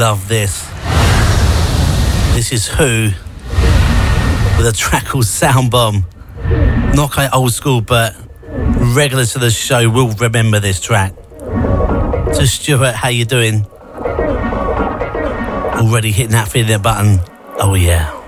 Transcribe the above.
love this. This is Who with a track called Sound Bomb. Not quite old school, but regulars to the show will remember this track. So Stuart, how you doing? Already hitting that feeling button? Oh yeah.